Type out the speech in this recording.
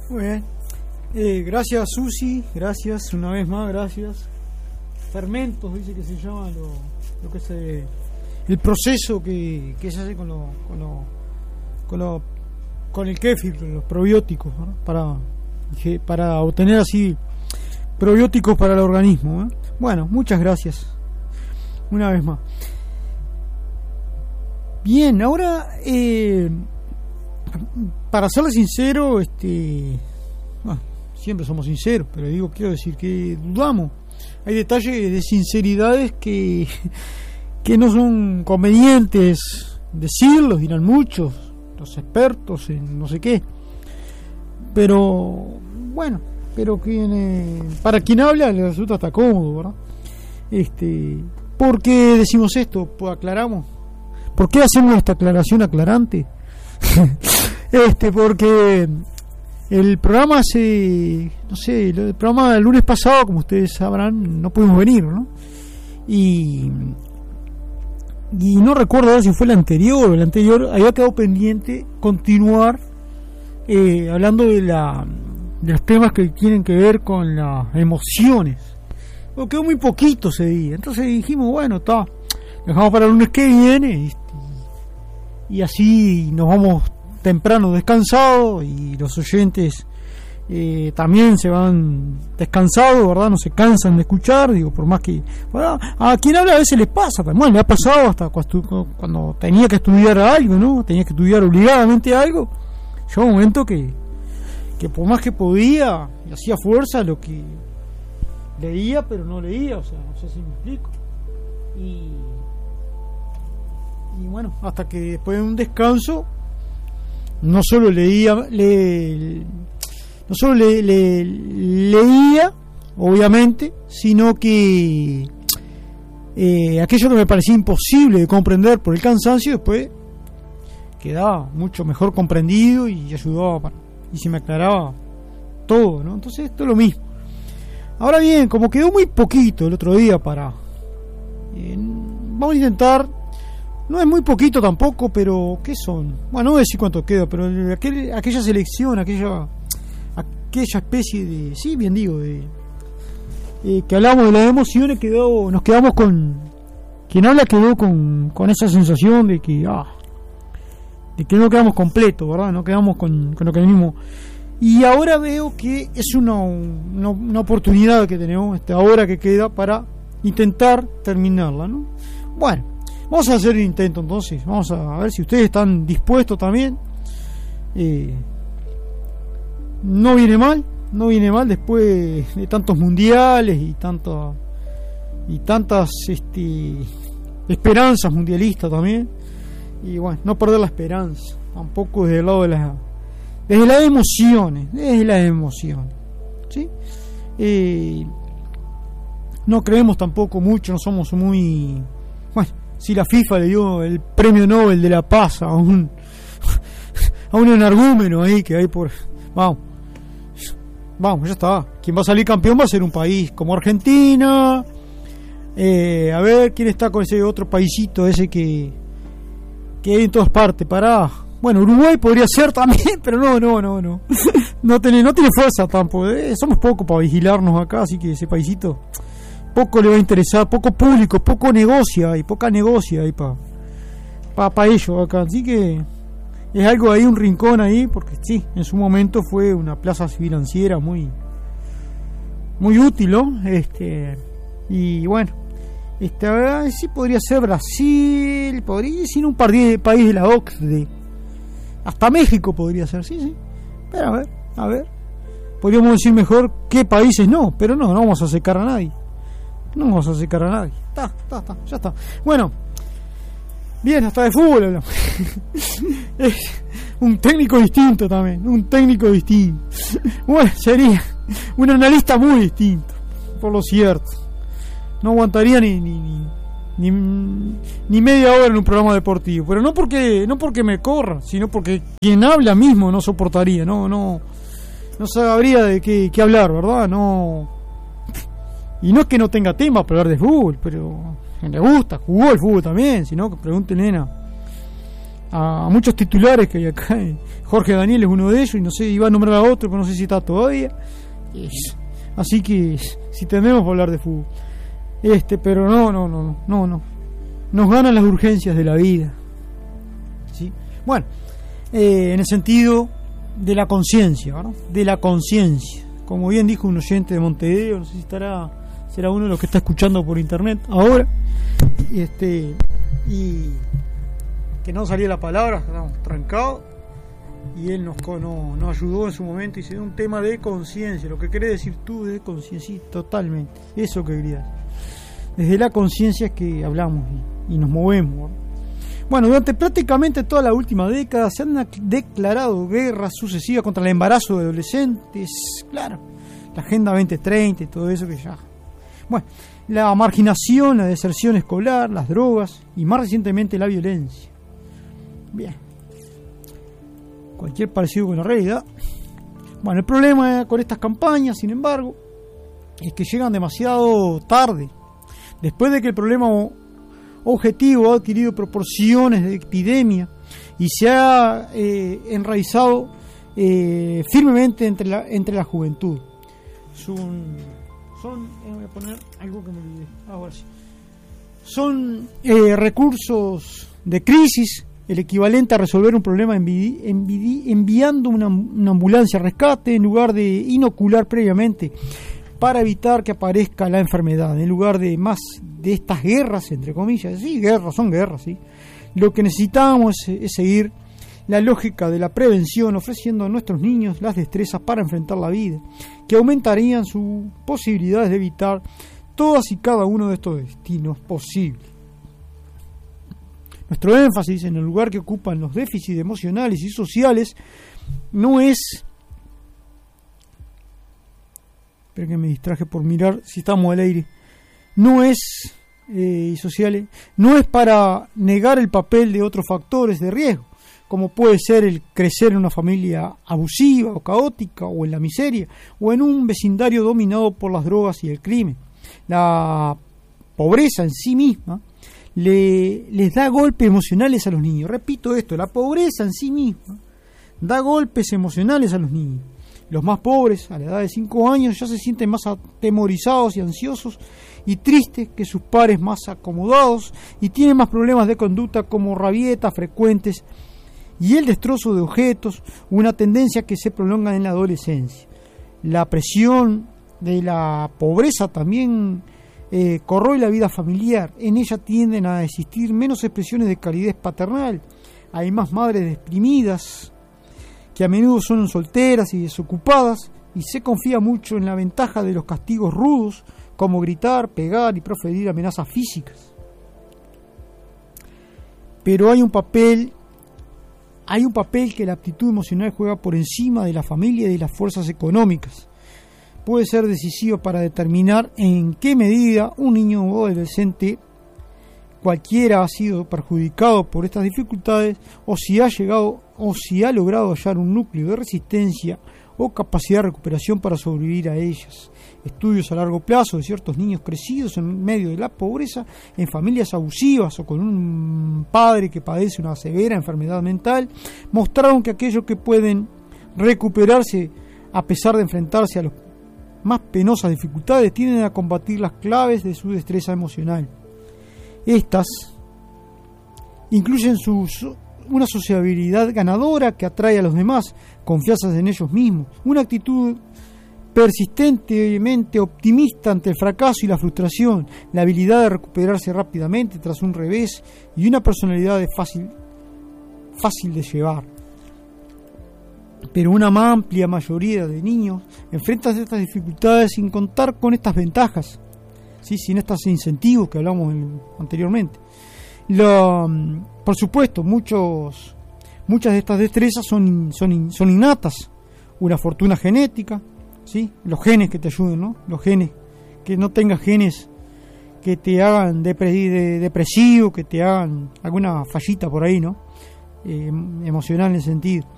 Muy bien. Gracias, Susi. Gracias, una vez más, gracias. Fermentos, dice que se llama lo que es el proceso que se hace con el kéfir, los probióticos, ¿no? Para obtener así probióticos para el organismo, ¿eh? Bueno, muchas gracias. Una vez más. Bien, ahora para serle sincero, bueno, siempre somos sinceros, pero quiero decir que dudamos. Hay detalles de sinceridades que no son convenientes decirlos, dirán muchos, los expertos en no sé qué. Pero bueno, para quien habla le resulta hasta cómodo, ¿verdad? ¿Por qué decimos esto? Pues aclaramos. ¿Por qué hacemos esta aclaración aclarante? Porque el programa el programa del lunes pasado, como ustedes sabrán, no pudimos venir, ¿no? Y no recuerdo ahora si fue el anterior había quedado pendiente continuar hablando de los temas que tienen que ver con las emociones. Pero quedó muy poquito ese día, entonces dijimos, bueno, dejamos para el lunes que viene y así nos vamos temprano descansados y los oyentes también se van descansados, ¿verdad? No se cansan de escuchar, por más que a quien habla a veces les pasa, también le ha pasado hasta cuando tenía que estudiar algo, ¿no? Tenía que estudiar obligadamente algo. Llegó un momento que por más que podía y hacía fuerza lo que leía, pero no leía, o sea, no sé si me explico. Y bueno, hasta que después de un descanso no solo leía, obviamente, sino que aquello que me parecía imposible de comprender por el cansancio, después quedaba mucho mejor comprendido y ayudaba y se me aclaraba todo, ¿no? Entonces esto es lo mismo. Ahora bien, como quedó muy poquito el otro día vamos a intentar. No es muy poquito tampoco, pero ¿qué son? Bueno, no voy a decir cuánto queda, pero aquella selección, aquella especie de, sí, bien digo, que hablamos de las emociones, nos quedamos con, quien habla quedó con esa sensación de que no quedamos completos, ¿verdad? No quedamos con lo que venimos. Y ahora veo que es una oportunidad que tenemos, esta hora que queda, para intentar terminarla, ¿no? Bueno, vamos a hacer el intento entonces. Vamos a ver si ustedes están dispuestos también. No viene mal después de tantos mundiales y tantas esperanzas mundialistas también. Y bueno, no perder la esperanza tampoco desde el lado desde las emociones, ¿sí? No creemos tampoco mucho, no somos muy, bueno, si la FIFA le dio el premio Nobel de la Paz a un energúmeno ahí que hay vamos, ya está. Quien va a salir campeón va a ser un país como Argentina. A ver quién está con ese otro paisito ese que hay en todas partes. Bueno, Uruguay podría ser también, pero no tiene fuerza tampoco. Somos pocos para vigilarnos acá, así que ese paisito poco le va a interesar, poco público, poca negocia ahí para ellos acá, así que es algo ahí, un rincón ahí, porque sí, en su momento fue una plaza financiera muy útil, ¿no? Y bueno, sí podría ser Brasil, podría ser un país de la OCDE, hasta México podría ser, sí, pero a ver, podríamos decir mejor qué países no, pero no vamos a secar a nadie. Ya está. Bueno, bien, hasta de fútbol hablamos. Un técnico distinto también, Bueno, sería un analista muy distinto, por lo cierto. No aguantaría ni media hora en un programa deportivo, pero no porque me corra, sino porque quien habla mismo no soportaría, no sabría de qué hablar, ¿verdad? Y no es que no tenga tema para hablar de fútbol, pero le gusta, jugó el fútbol también, sino que pregúntenle a muchos titulares que hay acá. Jorge Daniel es uno de ellos, y no sé, iba a nombrar a otro, pero no sé si está todavía. Así que si tenemos que hablar de fútbol. Pero no. Nos ganan las urgencias de la vida. ¿Sí? Bueno, en el sentido de la conciencia, ¿verdad? De la conciencia. Como bien dijo un oyente de Montevideo, no sé si será uno de los que está escuchando por internet ahora. Y que no salía la palabra, estábamos trancados. Y él nos ayudó en su momento y dice: un tema de conciencia, lo que querés decir tú de conciencia. Sí, totalmente, eso que querías. Desde la conciencia es que hablamos y nos movemos, ¿no? Bueno, durante prácticamente toda la última década se han declarado guerras sucesivas contra el embarazo de adolescentes, claro, la Agenda 2030 y todo eso que ya... Bueno, la marginación, la deserción escolar, las drogas y más recientemente la violencia. Bien. Cualquier parecido con la realidad. Bueno, el problema con estas campañas, sin embargo, es que llegan demasiado tarde. Después de que el problema objetivo ha adquirido proporciones de epidemia y se ha enraizado firmemente entre la juventud. Voy a poner algo que me olvidé. Ahora sí. Son recursos de crisis, el equivalente a resolver un problema enviando una ambulancia a rescate en lugar de inocular previamente para evitar que aparezca la enfermedad, en lugar de más de estas guerras, entre comillas. Sí, son guerras, sí. Lo que necesitamos es seguir la lógica de la prevención, ofreciendo a nuestros niños las destrezas para enfrentar la vida, que aumentarían sus posibilidades de evitar todas y cada uno de estos destinos posibles. Nuestro énfasis en el lugar que ocupan los déficits emocionales y sociales no es... Espera que me distraje por mirar si estamos al aire. No es para negar el papel de otros factores de riesgo, como puede ser el crecer en una familia abusiva o caótica, o en la miseria, o en un vecindario dominado por las drogas y el crimen. La pobreza en sí misma les da golpes emocionales a los niños. Repito esto, la pobreza en sí misma da golpes emocionales a los niños. Los más pobres, a la edad de 5 años, ya se sienten más atemorizados y ansiosos y tristes que sus pares más acomodados, y tienen más problemas de conducta como rabietas frecuentes y el destrozo de objetos, una tendencia que se prolonga en la adolescencia. La presión de la pobreza también corroe la vida familiar. En ella tienden a existir menos expresiones de calidez paternal. Hay más madres deprimidas, que a menudo son solteras y desocupadas, y se confía mucho en la ventaja de los castigos rudos, como gritar, pegar y proferir amenazas físicas. Pero hay un papel que la aptitud emocional juega por encima de la familia y de las fuerzas económicas. Puede ser decisivo para determinar en qué medida un niño o adolescente cualquiera ha sido perjudicado por estas dificultades, o si ha logrado hallar un núcleo de resistencia o capacidad de recuperación para sobrevivir a ellas. Estudios a largo plazo de ciertos niños crecidos en medio de la pobreza, en familias abusivas o con un padre que padece una severa enfermedad mental, mostraron que aquellos que pueden recuperarse a pesar de enfrentarse a las más penosas dificultades tienden a combatir las claves de su destreza emocional. Estas incluyen una sociabilidad ganadora que atrae a los demás, confianza en ellos mismos, una actitud persistentemente optimista ante el fracaso y la frustración, la habilidad de recuperarse rápidamente tras un revés y una personalidad fácil de llevar. Pero una amplia mayoría de niños enfrentan estas dificultades sin contar con estas ventajas, ¿sí? Sin estos incentivos que hablamos anteriormente. Por supuesto, muchas de estas destrezas son innatas, una fortuna genética, ¿sí? Los genes que te ayuden, ¿no? Los genes, que no tengas genes que te hagan depresivo, que te hagan alguna fallita por ahí, ¿no? Emocional en ese sentido.